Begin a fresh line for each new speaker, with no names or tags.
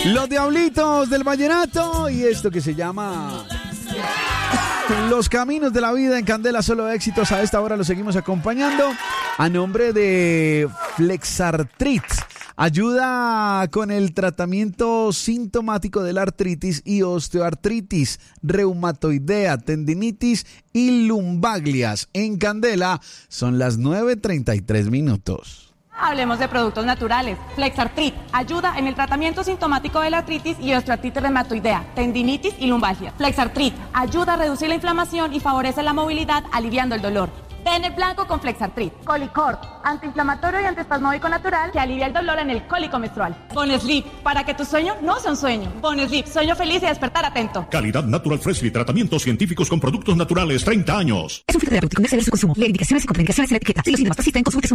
Los Diablitos del Vallenato y esto que se llama Los Caminos de la Vida en Candela, solo éxitos. A esta hora lo seguimos acompañando a nombre de Flexartrit. Ayuda con el tratamiento sintomático de la artritis y osteoartritis, reumatoidea, tendinitis y lumbaglias. En Candela son las 9:33.
Hablemos de productos naturales. Flexartrit ayuda en el tratamiento sintomático de la artritis y osteoartritis reumatoidea, tendinitis y lumbalgia. Flexartrit ayuda a reducir la inflamación y favorece la movilidad, aliviando el dolor. Den el blanco con Flexartrit. Colicort, antiinflamatorio y antiespasmódico natural que alivia el dolor en el cólico menstrual. Bonesleep, para que tu sueño no sea un sueño. Bonesleep, sueño feliz y despertar atento.
Calidad Natural Freshly, tratamientos científicos con productos naturales, 30 años.
Es un filtro terapéutico, no exceder su consumo. Lee indicaciones y contraindicaciones en la etiqueta. Si los síntomas persisten, consulte